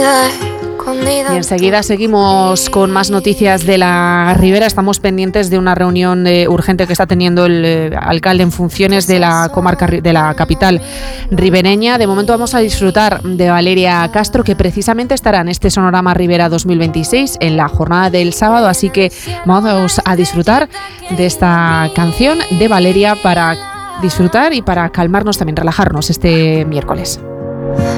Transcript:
Y enseguida seguimos con más noticias de la Ribera. Estamos pendientes de una reunión urgente que está teniendo el alcalde en funciones de la comarca de la capital ribereña. De momento vamos a disfrutar de Valeria Castro, que precisamente estará en este Sonorama Ribera 2026 en la jornada del sábado, así que vamos a disfrutar de esta canción de Valeria para disfrutar y para calmarnos, también relajarnos este miércoles.